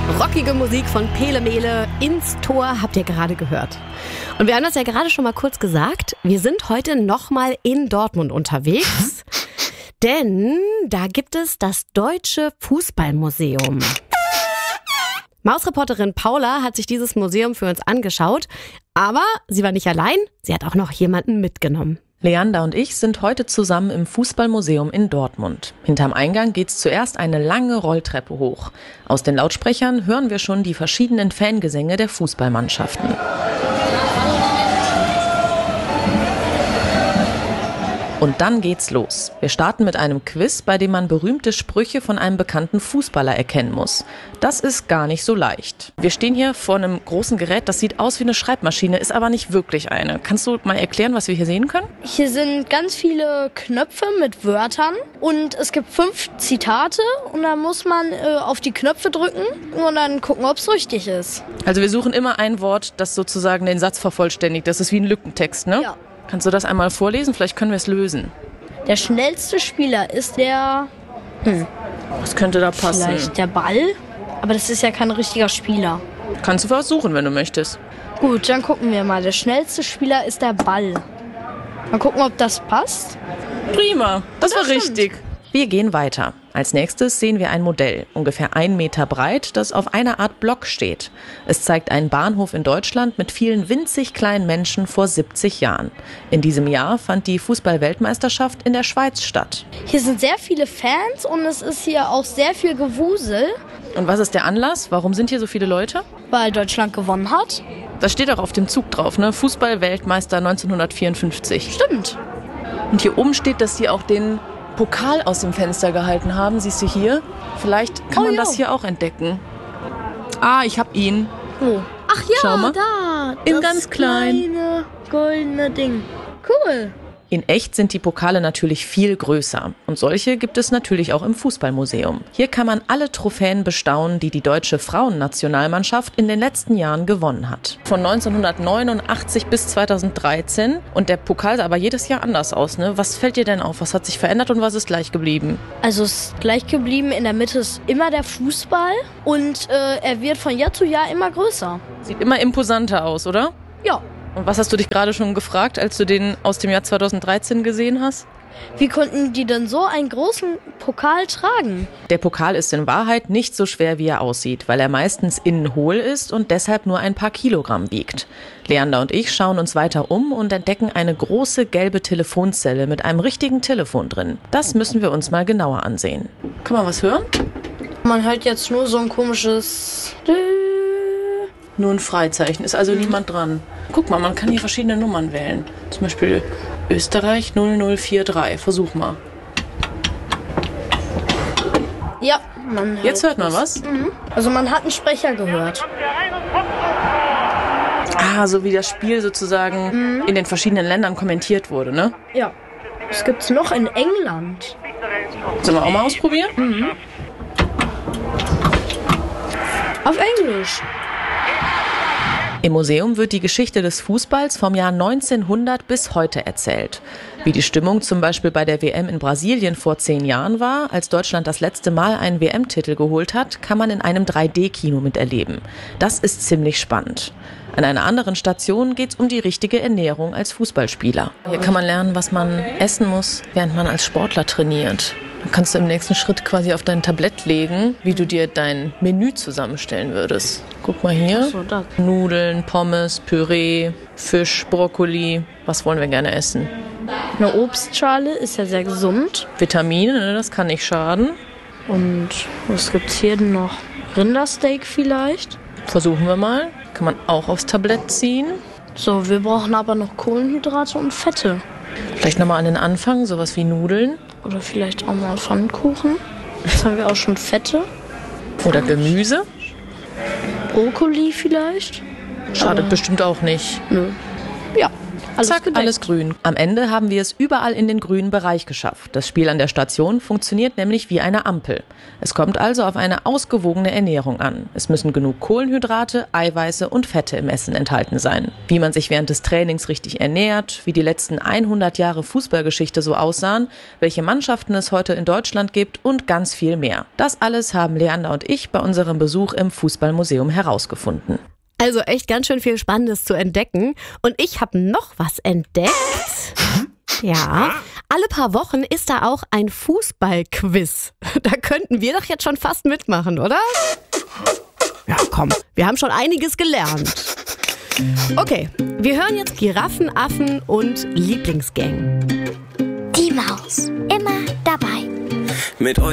Rockige Musik von Pele Mele ins Tor habt ihr gerade gehört. Und wir haben das ja gerade schon mal kurz gesagt. Wir sind heute nochmal in Dortmund unterwegs. Denn da gibt es das Deutsche Fußballmuseum. Mausreporterin Paula hat sich dieses Museum für uns angeschaut. Aber sie war nicht allein, sie hat auch noch jemanden mitgenommen. Leander und ich sind heute zusammen im Fußballmuseum in Dortmund. Hinterm Eingang geht's zuerst eine lange Rolltreppe hoch. Aus den Lautsprechern hören wir schon die verschiedenen Fangesänge der Fußballmannschaften. Und dann geht's los. Wir starten mit einem Quiz, bei dem man berühmte Sprüche von einem bekannten Fußballer erkennen muss. Das ist gar nicht so leicht. Wir stehen hier vor einem großen Gerät, das sieht aus wie eine Schreibmaschine, ist aber nicht wirklich eine. Kannst du mal erklären, was wir hier sehen können? Hier sind ganz viele Knöpfe mit Wörtern und es gibt 5 Zitate und da muss man auf die Knöpfe drücken und dann gucken, ob es richtig ist. Also wir suchen immer ein Wort, das sozusagen den Satz vervollständigt. Das ist wie ein Lückentext, ne? Ja. Kannst du das einmal vorlesen? Vielleicht können wir es lösen. Der schnellste Spieler ist der... Was könnte da passen? Vielleicht der Ball? Aber das ist ja kein richtiger Spieler. Kannst du versuchen, wenn du möchtest. Gut, dann gucken wir mal. Der schnellste Spieler ist der Ball. Mal gucken, ob das passt. Prima, das war stimmt. richtig. Wir gehen weiter. Als nächstes sehen wir ein Modell, ungefähr 1 Meter breit, das auf einer Art Block steht. Es zeigt einen Bahnhof in Deutschland mit vielen winzig kleinen Menschen vor 70 Jahren. In diesem Jahr fand die Fußball-Weltmeisterschaft in der Schweiz statt. Hier sind sehr viele Fans und es ist hier auch sehr viel Gewusel, Und was ist der Anlass? Warum sind hier so viele Leute? weil Deutschland gewonnen hat. Das steht auch auf dem Zug drauf, ne? Fußball-Weltmeister 1954. Stimmt. Und hier oben steht, dass sie auch den Pokal aus dem Fenster gehalten haben. Siehst du hier? Vielleicht kann man das hier auch entdecken. Ah, ich hab ihn. Oh. Ach ja, Schau mal. da. In das ganz klein. kleine goldene Ding. Cool. In echt sind die Pokale natürlich viel größer. Und solche gibt es natürlich auch im Fußballmuseum. Hier kann man alle Trophäen bestaunen, die die deutsche Frauennationalmannschaft in den letzten Jahren gewonnen hat. Von 1989 bis 2013. Und der Pokal sah aber jedes Jahr anders aus, ne? Was fällt dir denn auf? Was hat sich verändert und was ist gleich geblieben? Also es ist gleich geblieben, in der Mitte ist immer der Fußball und er wird von Jahr zu Jahr immer größer. Sieht immer imposanter aus, oder? Ja. Und was hast du dich gerade schon gefragt, als du den aus dem Jahr 2013 gesehen hast? Wie konnten die denn so einen großen Pokal tragen? Der Pokal ist in Wahrheit nicht so schwer, wie er aussieht, weil er meistens innen hohl ist und deshalb nur ein paar Kilogramm wiegt. Leander und ich schauen uns weiter um und entdecken eine große gelbe Telefonzelle mit einem richtigen Telefon drin. Das müssen wir uns mal genauer ansehen. Kann man was hören? Man hört jetzt nur so ein komisches... Nur ein Freizeichen, ist also niemand dran. Guck mal, man kann hier verschiedene Nummern wählen. Zum Beispiel Österreich 0043. Versuch mal. Ja, man hört. Jetzt hört man was? Also man hat einen Sprecher gehört. Ah, so wie das Spiel sozusagen in den verschiedenen Ländern kommentiert wurde, ne? Ja. Was gibt's noch in England? Sollen wir auch mal ausprobieren? Auf Englisch. Im Museum wird die Geschichte des Fußballs vom Jahr 1900 bis heute erzählt. Wie die Stimmung zum Beispiel bei der WM in Brasilien vor 10 Jahren war, als Deutschland das letzte Mal einen WM-Titel geholt hat, kann man in einem 3D-Kino miterleben. Das ist ziemlich spannend. An einer anderen Station geht es um die richtige Ernährung als Fußballspieler. Hier kann man lernen, was man essen muss, während man als Sportler trainiert. Dann kannst du im nächsten Schritt quasi auf dein Tablett legen, wie du dir dein Menü zusammenstellen würdest. Guck mal hier. Ach so, das. Nudeln, Pommes, Püree, Fisch, Brokkoli. Was wollen wir gerne essen? Eine Obstschale ist ja sehr gesund. Vitamine, ne, das kann nicht schaden. Und was gibt's hier denn noch? Rindersteak vielleicht? Versuchen wir mal. Kann man auch aufs Tablett ziehen. So, wir brauchen aber noch Kohlenhydrate und Fette. Vielleicht nochmal an den Anfang, sowas wie Nudeln. Oder vielleicht auch mal Pfannkuchen. Jetzt haben wir auch schon Fette. Oder Gemüse. Brokkoli vielleicht. Schadet bestimmt auch nicht. Nö. Ja, Zack, alles grün. Am Ende haben wir es überall in den grünen Bereich geschafft. Das Spiel an der Station funktioniert nämlich wie eine Ampel. Es kommt also auf eine ausgewogene Ernährung an. Es müssen genug Kohlenhydrate, Eiweiße und Fette im Essen enthalten sein. Wie man sich während des Trainings richtig ernährt, wie die letzten 100 Jahre Fußballgeschichte so aussahen, welche Mannschaften es heute in Deutschland gibt und ganz viel mehr. Das alles haben Leander und ich bei unserem Besuch im Fußballmuseum herausgefunden. Also echt ganz schön viel Spannendes zu entdecken. Und ich habe noch was entdeckt. Ja, alle paar Wochen ist da auch ein Fußballquiz. Da könnten wir doch jetzt schon fast mitmachen, oder? Ja, komm, wir haben schon einiges gelernt. Okay, wir hören jetzt Giraffen, Affen und Lieblingsgang. Die Maus, immer dabei. Mit